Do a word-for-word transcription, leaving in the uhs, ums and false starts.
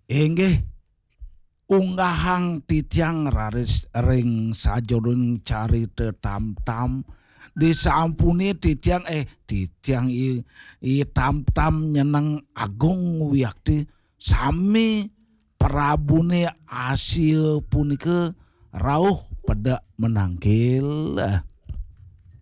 Inggih unggahang titiang raris ring sajodoning carita tam-tam disampuni titiang eh titiang i, i tam-tam nyeneng Agung Wiyakti sami Prabune Asil punika rauh pada menangkil